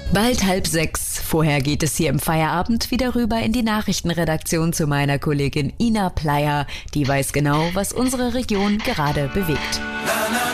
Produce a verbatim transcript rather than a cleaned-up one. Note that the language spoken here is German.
Bald halb sechs. Vorher geht es hier im Feierabend wieder rüber in die Nachrichtenredaktion zu meiner Kollegin Ina Pleyer. Die weiß genau, was unsere Region gerade bewegt.